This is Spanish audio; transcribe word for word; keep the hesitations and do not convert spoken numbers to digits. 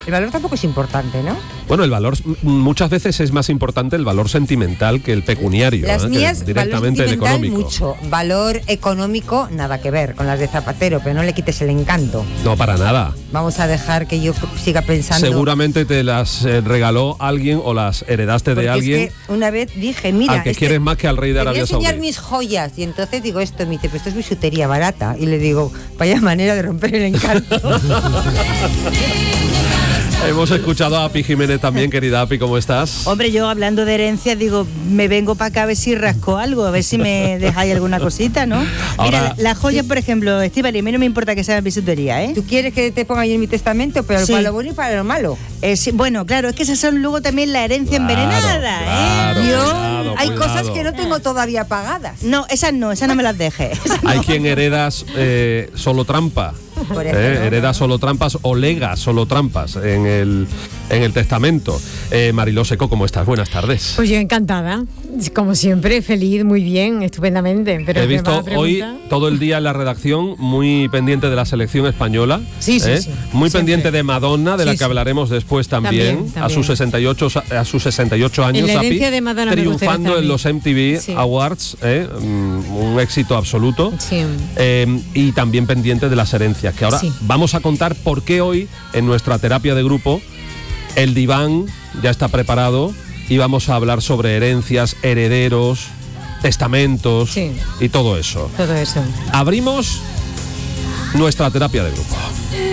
El valor tampoco es importante, ¿no? Bueno, el valor muchas veces es más importante el valor sentimental que el pecuniario. Las ¿eh? mías, que directamente valor el económico. Mucho. Valor económico, nada que ver con las de Zapatero, pero no le quites el encanto. No, para nada. Vamos a dejar que yo siga pensando. Seguramente te las eh, regaló alguien o las heredaste Porque de alguien. Es que una vez dije, mira, al que este, quieres más que al rey de Arabia Saudí. Te voy a enseñar Saudí. mis joyas. Y entonces digo esto, me dice, pero esto es bisutería barata. Y le digo, vaya manera de romper el encanto. Hemos escuchado a Api Jiménez también, querida Api, ¿cómo estás? Hombre, yo hablando de herencias, digo, me vengo para acá a ver si rasco algo, a ver si me dejáis alguna cosita, ¿no? Ahora, Mira, las la joyas, por ejemplo, Estíbaliz, a mí no me importa que sean bisutería, ¿eh? ¿Tú quieres que te ponga yo en mi testamento? Pero Sí. para lo bueno y para lo malo. Eh, sí, bueno, claro, es que esas son luego también la herencia Claro, envenenada, claro. ¿eh? Yo, cuidado, hay cuidado. cosas que no tengo todavía pagadas. No, esas no, esas no me las dejes. esas Hay no. quien heredas eh, solo trampa. Por Eh, ejemplo, hereda ¿no? solo trampas o lega solo trampas en el, en el testamento. Eh, Mariló Seco, ¿cómo estás? Buenas tardes. Pues yo encantada, como siempre, feliz, muy bien, estupendamente. Pero He me visto va a hoy preguntar- todo el día en la redacción muy pendiente de la selección española. Sí, sí, ¿eh? sí, Muy siempre. pendiente de Madonna, de la Sí, que sí. hablaremos después también, También, a también. sus sesenta y ocho a sus sesenta y ocho años. En la herencia Api, de Madonna me gustaría triunfando estar a en mí. los M T V Sí. Awards, ¿eh? Mm, un éxito absoluto. Sí. Eh, y también pendiente de las herencias, que ahora Sí. vamos a contar por qué hoy en nuestra terapia de grupo el diván ya está preparado y vamos a hablar sobre herencias, herederos, testamentos Sí. y todo eso. Todo eso. Abrimos nuestra terapia de grupo.